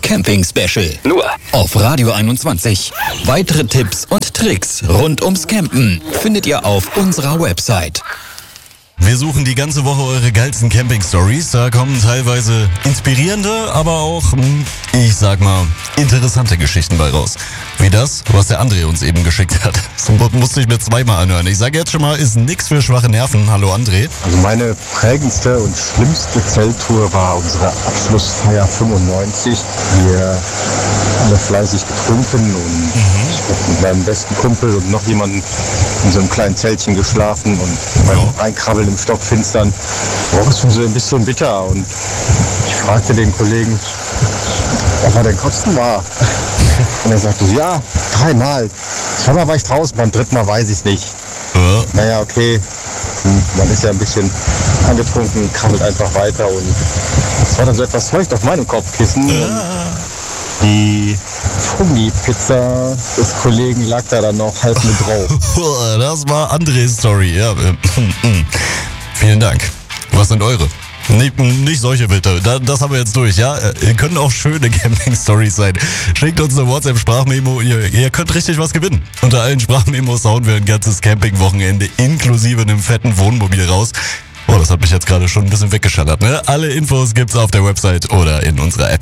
Camping Special. Nur auf Radio 21. Weitere Tipps und Tricks rund ums Campen findet ihr auf unserer Website. Wir suchen die ganze Woche eure geilsten Camping-Stories. Da kommen teilweise inspirierende, aber auch, ich sag mal, interessante Geschichten bei raus. Wie das, was der André uns eben geschickt hat. Das musste ich mir zweimal anhören. Ich sage jetzt schon mal, ist nix für schwache Nerven. Hallo André. Also meine prägendste und schlimmste Zelttour war unsere Abschlussfeier 95. Wir alle fleißig getrunken und ich habe mit meinem besten Kumpel und noch jemanden in so einem kleinen Zeltchen geschlafen und beim Reinkrabbeln im Stockfinstern roch es schon so ein bisschen bitter und ich fragte den Kollegen, ob er denn kotzen war. Und er sagte, ja, 3-mal. 2-mal war ich draußen, beim 3. Mal weiß ich es nicht. Ja. Naja, okay. Man ist ja ein bisschen angetrunken, krabbelt einfach weiter und es war dann so etwas feucht auf meinem Kopfkissen. Die Fummi-Pizza des Kollegen lag da dann noch halb mit drauf. Das war Andres Story, ja. Vielen Dank. Was sind eure? Nicht solche bitte. Das haben wir jetzt durch, ja? Können auch schöne Camping-Stories sein. Schickt uns eine WhatsApp-Sprachmemo. Ihr könnt richtig was gewinnen. Unter allen Sprachmemos hauen wir ein ganzes Camping-Wochenende inklusive einem fetten Wohnmobil raus. Oh, das hat mich jetzt gerade schon ein bisschen weggeschallert, ne? Alle Infos gibt's auf der Website oder in unserer App.